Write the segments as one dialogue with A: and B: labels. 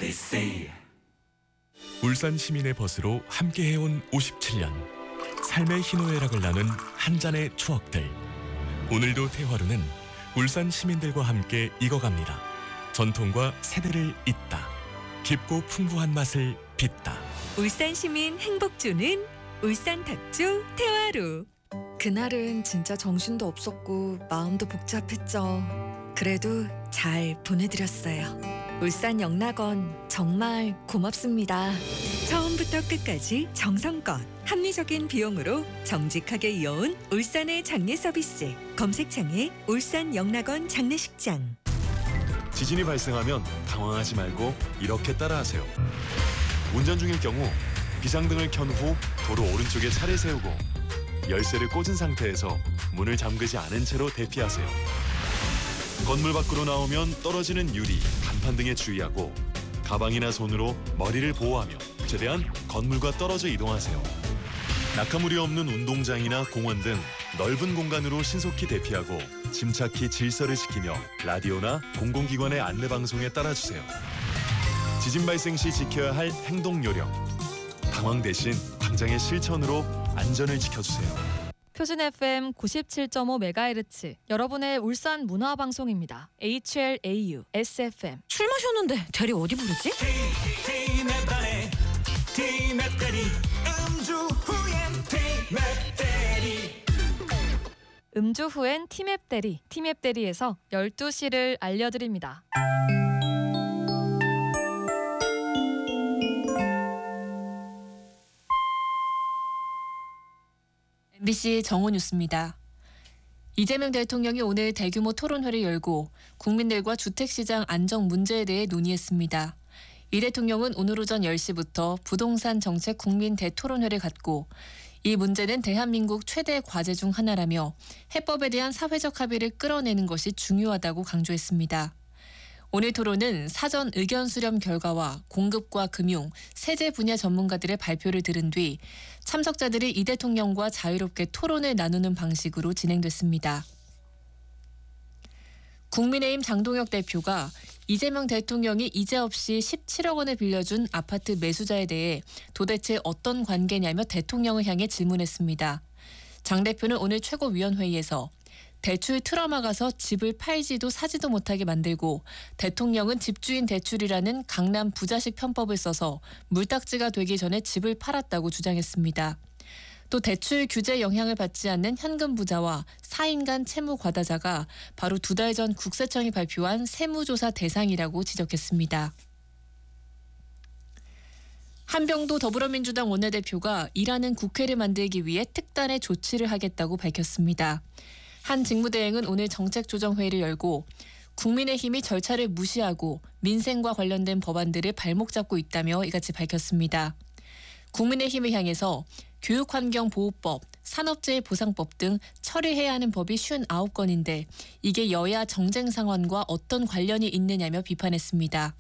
A: MBC
B: 울산 시민의 벗으로 함께해온 57년. 삶의 희노애락을 나눈 한 잔의 추억들. 오늘도 대화로는 울산 시민들과 함께 익어갑니다. 전통과 세대를 잇다. 깊고 풍부한 맛을 빚다.
C: 울산 시민 행복 주는 울산 탁주 대화로.
D: 그날은 진짜 정신도 없었고 마음도 복잡했죠. 그래도 잘 보내드렸어요. 울산 영락원 정말 고맙습니다.
C: 처음부터 끝까지 정성껏 합리적인 비용으로 정직하게 이어온 울산의 장례 서비스. 검색창에 울산 영락원 장례식장.
E: 지진이 발생하면 당황하지 말고 이렇게 따라하세요. 운전 중일 경우 비상등을 켠 후 도로 오른쪽에 차를 세우고 열쇠를 꽂은 상태에서 문을 잠그지 않은 채로 대피하세요. 건물 밖으로 나오면 떨어지는 유리, 간판 등에 주의하고 가방이나 손으로 머리를 보호하며 최대한 건물과 떨어져 이동하세요. 낙하물이 없는 운동장이나 공원 등 넓은 공간으로 신속히 대피하고 침착히 질서를 지키며 라디오나 공공기관의 안내방송에 따라주세요. 지진 발생 시 지켜야 할 행동 요령. 당황 대신 당장의 실천으로 안전을 지켜주세요.
F: 표준 FM 97.5MHz 여러분의 울산 문화방송입니다. HLAU SFM.
D: 술 마셨는데 대리 어디 부르지?
F: 음주 후엔 티맵 대리. 티맵 대리에서 12시를 알려드립니다.
G: MBC 정오 뉴스입니다. 이재명 대통령이 오늘 대규모 토론회를 열고 국민들과 주택시장 안정 문제에 대해 논의했습니다. 이 대통령은 오늘 오전 10시부터 부동산 정책 국민 대토론회를 갖고 이 문제는 대한민국 최대 과제 중 하나라며 해법에 대한 사회적 합의를 끌어내는 것이 중요하다고 강조했습니다. 오늘 토론은 사전 의견 수렴 결과와 공급과 금융, 세제 분야 전문가들의 발표를 들은 뒤 참석자들이 이 대통령과 자유롭게 토론을 나누는 방식으로 진행됐습니다. 국민의힘 장동혁 대표가 이재명 대통령이 이제 없이 17억 원을 빌려준 아파트 매수자에 대해 도대체 어떤 관계냐며 대통령을 향해 질문했습니다. 장 대표는 오늘 최고위원회의에서 대출 틀어막아서 집을 팔지도 사지도 못하게 만들고 대통령은 집주인 대출이라는 강남 부자식 편법을 써서 물딱지가 되기 전에 집을 팔았다고 주장했습니다. 또 대출 규제 영향을 받지 않는 현금 부자와 4인간 채무 과다자가 바로 2달 전 국세청이 발표한 세무조사 대상이라고 지적했습니다. 한병도 더불어민주당 원내대표가 일하는 국회를 만들기 위해 특단의 조치를 하겠다고 밝혔습니다. 한 직무대행은 오늘 정책조정회의를 열고 국민의힘이 절차를 무시하고 민생과 관련된 법안들을 발목 잡고 있다며 이같이 밝혔습니다. 국민의힘을 향해서 교육환경보호법, 산업재해 보상법 등 처리해야 하는 법이 59건인데 이게 여야 정쟁 상황과 어떤 관련이 있느냐며 비판했습니다.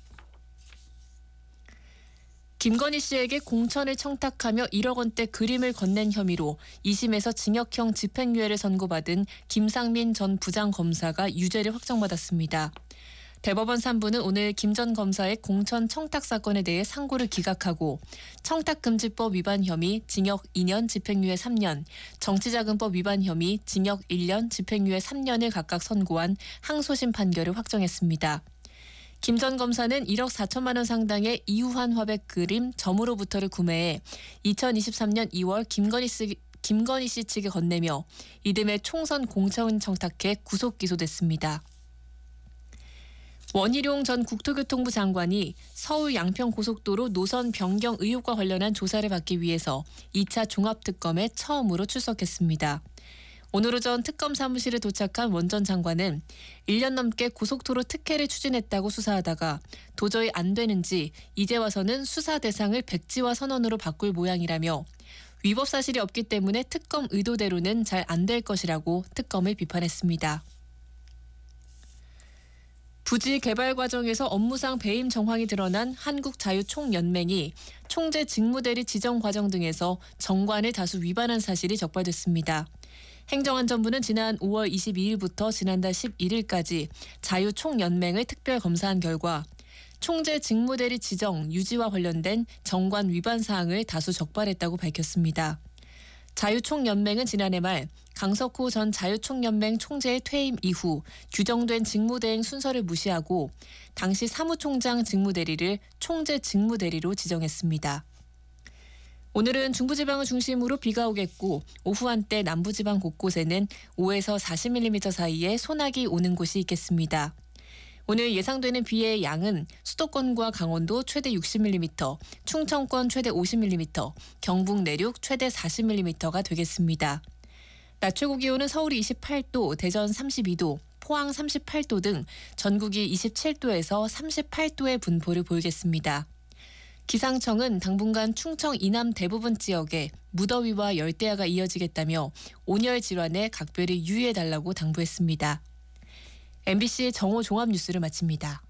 G: 김건희 씨에게 공천을 청탁하며 1억 원대 그림을 건넨 혐의로 2심에서 징역형 집행유예를 선고받은 김상민 전 부장검사가 유죄를 확정받았습니다. 대법원 3부는 오늘 김 전 검사의 공천 청탁 사건에 대해 상고를 기각하고 청탁금지법 위반 혐의 징역 2년 집행유예 3년, 정치자금법 위반 혐의 징역 1년 집행유예 3년을 각각 선고한 항소심 판결을 확정했습니다. 김 전 검사는 1억 4천만 원 상당의 이우환 화백 그림 점으로부터를 구매해 2023년 2월 김건희 씨 측에 건네며 이듬해 총선 공천 청탁해 구속 기소됐습니다. 원희룡 전 국토교통부 장관이 서울 양평고속도로 노선 변경 의혹과 관련한 조사를 받기 위해서 2차 종합특검에 처음으로 출석했습니다. 오늘 오전 특검 사무실에 도착한 원 전 장관은 1년 넘게 고속도로 특혜를 추진했다고 수사하다가 도저히 안 되는지 이제 와서는 수사 대상을 백지화 선언으로 바꿀 모양이라며 위법 사실이 없기 때문에 특검 의도대로는 잘 안 될 것이라고 특검을 비판했습니다. 부지 개발 과정에서 업무상 배임 정황이 드러난 한국자유총연맹이 총재 직무대리 지정 과정 등에서 정관을 다수 위반한 사실이 적발됐습니다. 행정안전부는 지난 5월 22일부터 지난달 11일까지 자유총연맹을 특별 검사한 결과 총재 직무대리 지정, 유지와 관련된 정관 위반 사항을 다수 적발했다고 밝혔습니다. 자유총연맹은 지난해 말 강석호 전 자유총연맹 총재의 퇴임 이후 규정된 직무대행 순서를 무시하고 당시 사무총장 직무대리를 총재 직무대리로 지정했습니다. 오늘은 중부지방을 중심으로 비가 오겠고 오후 한때 남부지방 곳곳에는 5에서 40mm 사이에 소나기 오는 곳이 있겠습니다. 오늘 예상되는 비의 양은 수도권과 강원도 최대 60mm, 충청권 최대 50mm, 경북 내륙 최대 40mm가 되겠습니다. 낮 최고 기온은 서울이 28도, 대전 32도, 포항 38도 등 전국이 27도에서 38도의 분포를 보이겠습니다. 기상청은 당분간 충청 이남 대부분 지역에 무더위와 열대야가 이어지겠다며 온열 질환에 각별히 유의해달라고 당부했습니다. MBC 정오 종합 뉴스를 마칩니다.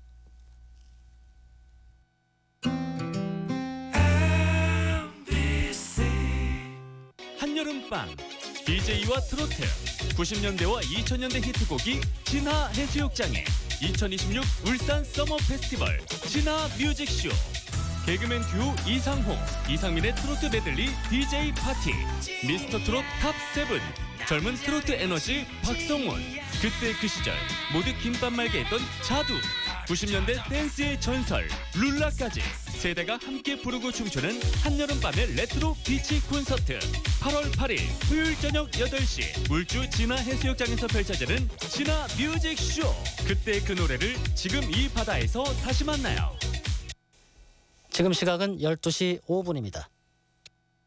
A: 한여름밤 DJ와 트로트 90년대와 2000년대 히트곡이 진화 해수욕장에 2026 울산 서머 페스티벌 진화 뮤직쇼 개그맨 듀오 이상호, 이상민의 트로트 메들리 DJ 파티 미스터 트롯 탑7 젊은 트로트 에너지 박성원 그때 그 시절 모두 김밥 말게 했던 자두 90년대 댄스의 전설 룰라까지 세대가 함께 부르고 춤추는 한여름밤의 레트로 비치 콘서트 8월 8일 토요일 저녁 8시 울주 진화 해수욕장에서 펼쳐지는 진화 뮤직쇼 그때 그 노래를 지금 이 바다에서 다시 만나요.
H: 지금 시각은 12시 5분입니다.